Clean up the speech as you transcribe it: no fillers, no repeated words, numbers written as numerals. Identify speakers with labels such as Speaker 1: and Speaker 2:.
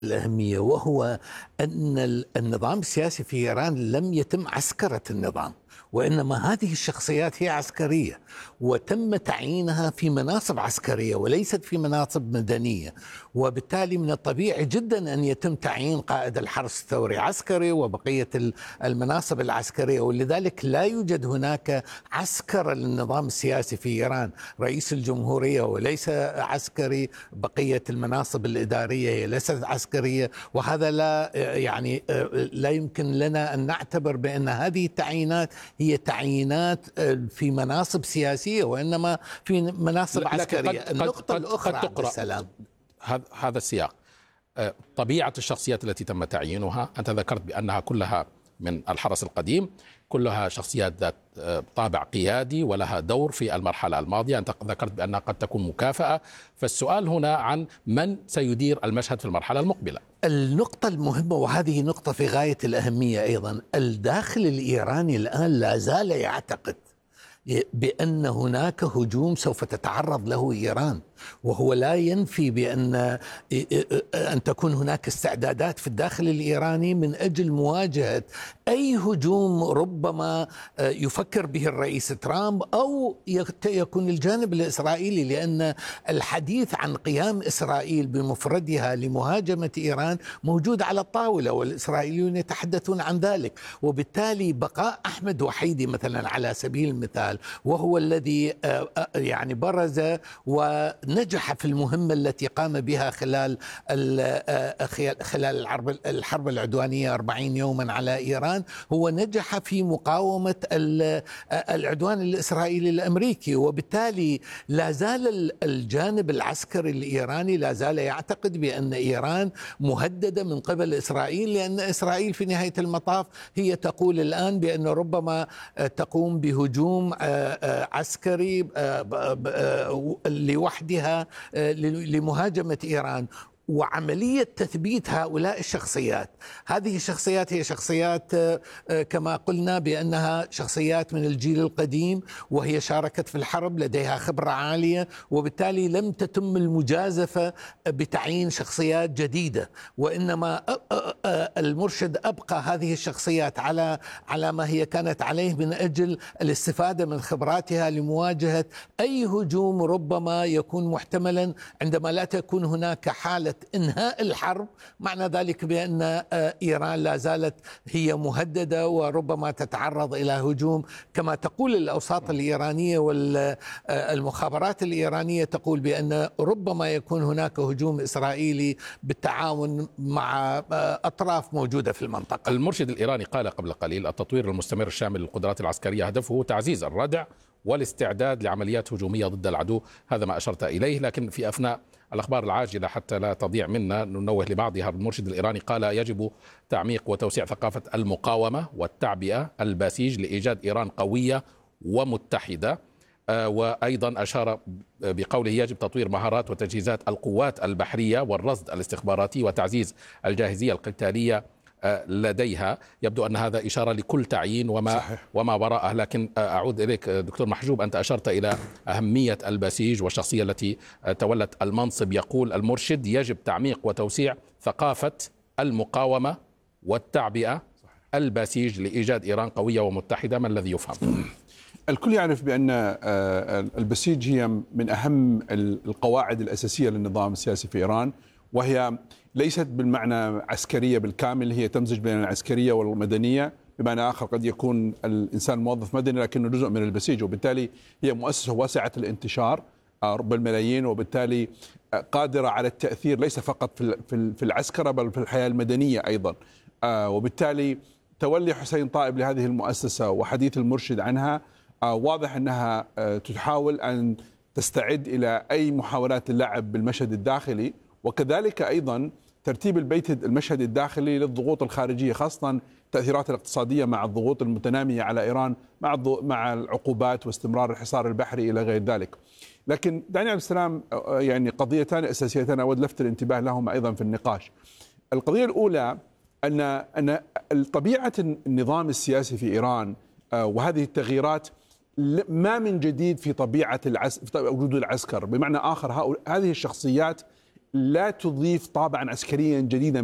Speaker 1: الأهمية، وهو أن النظام السياسي في إيران لم يتم عسكرة النظام، وإنما هذه الشخصيات هي عسكرية وتم تعيينها في مناصب عسكرية وليست في مناصب مدنية، وبالتالي من الطبيعي جدا أن يتم تعيين قائد الحرس الثوري عسكري وبقية المناصب العسكرية، ولذلك لا يوجد هناك عسكرة للنظام السياسي في إيران. رئيس الجمهورية وليس عسكري، بقية المناصب الإدارية هي ليست عسكرية، وهذا لا يمكن لنا أن نعتبر بأن هذه التعيينات هي تعيينات في مناصب سياسية، وإنما في مناصب عسكرية. النقطة الأخرى
Speaker 2: قد تقرأ
Speaker 1: السلام
Speaker 2: هذا السياق. طبيعة الشخصيات التي تم تعيينها، أنت ذكرت بأنها كلها من الحرس القديم، كلها شخصيات ذات طابع قيادي ولها دور في المرحلة الماضية، أنت ذكرت بأنها قد تكون مكافأة، فالسؤال هنا عن من سيدير المشهد في المرحلة المقبلة.
Speaker 1: النقطة المهمة، وهذه نقطة في غاية الأهمية أيضا، الداخل الإيراني الآن لا زال يعتقد بأن هناك هجوم سوف تتعرض له إيران، وهو لا ينفي بأن تكون هناك استعدادات في الداخل الإيراني من أجل مواجهة أي هجوم ربما يفكر به الرئيس ترامب أو يكون الجانب الإسرائيلي، لأن الحديث عن قيام إسرائيل بمفردها لمهاجمة إيران موجود على الطاولة، والإسرائيليون يتحدثون عن ذلك. وبالتالي بقاء أحمد وحيدي مثلا على سبيل المثال، وهو الذي برز ونجح في المهمة التي قام بها خلال الحرب العدوانية 40 يوما على إيران، هو نجح في مقاومة العدوان الإسرائيلي الأمريكي. وبالتالي لا زال الجانب العسكري الإيراني لا زال يعتقد بأن إيران مهددة من قبل إسرائيل، لأن إسرائيل في نهاية المطاف هي تقول الآن بأن ربما تقوم بهجوم عسكري لوحدها لمهاجمة إيران. وعملية تثبيت هؤلاء الشخصيات، هذه الشخصيات هي شخصيات كما قلنا بأنها شخصيات من الجيل القديم، وهي شاركت في الحرب، لديها خبرة عالية، وبالتالي لم تتم المجازفة بتعيين شخصيات جديدة، وإنما المرشد أبقى هذه الشخصيات على ما هي كانت عليه من أجل الاستفادة من خبراتها لمواجهة أي هجوم ربما يكون محتملا عندما لا تكون هناك حالة إنهاء الحرب، معنى ذلك بأن إيران لا زالت هي مهددة وربما تتعرض إلى هجوم، كما تقول الأوساط الإيرانية والمخابرات الإيرانية تقول بأن ربما يكون هناك هجوم إسرائيلي بالتعاون مع أطراف موجودة في المنطقة.
Speaker 2: المرشد الإيراني قال قبل قليل: التطوير المستمر الشامل للقدرات العسكرية هدفه تعزيز الردع والاستعداد لعمليات هجومية ضد العدو. هذا ما أشرت إليه، لكن في أثناء الأخبار العاجلة حتى لا تضيع منا ننوه لبعضها. المرشد الإيراني قال: يجب تعميق وتوسيع ثقافة المقاومة والتعبئة الباسيج لإيجاد إيران قوية ومتحدة. وأيضا أشار بقوله: يجب تطوير مهارات وتجهيزات القوات البحرية والرصد الاستخباراتي وتعزيز الجاهزية القتالية لديها. يبدو أن هذا إشارة لكل تعيين وما وراءه. لكن أعود إليك دكتور محجوب، أنت أشرت إلى أهمية البسيج والشخصية التي تولت المنصب. يقول المرشد: يجب تعميق وتوسيع ثقافة المقاومة والتعبئة البسيج لإيجاد إيران قوية ومتحدة. ما الذي يفهم؟
Speaker 3: الكل يعرف بأن البسيج هي من أهم القواعد الأساسية للنظام السياسي في إيران، وهي ليست بالمعنى عسكرية بالكامل، هي تمزج بين العسكرية والمدنية. بمعنى آخر قد يكون الإنسان موظف مدني لكنه جزء من البسيج، وبالتالي هي مؤسسة واسعة الانتشار بالملايين، وبالتالي قادرة على التأثير ليس فقط في العسكرة بل في الحياة المدنية أيضا. وبالتالي تولي حسين طائب لهذه المؤسسة وحديث المرشد عنها واضح أنها تحاول أن تستعد إلى أي محاولات اللعب بالمشهد الداخلي، وكذلك أيضا ترتيب المشهد الداخلي للضغوط الخارجية، خاصة التأثيرات الاقتصادية مع الضغوط المتنامية على إيران مع العقوبات واستمرار الحصار البحري إلى غير ذلك. لكن دعني عبد السلام، قضيتان أساسيتان أود لفت الانتباه لهما أيضا في النقاش. القضية الأولى أن طبيعة النظام السياسي في إيران وهذه التغييرات ما من جديد في طبيعة وجود العسكر. بمعنى آخر هذه الشخصيات لا تضيف طابعا عسكريا جديدا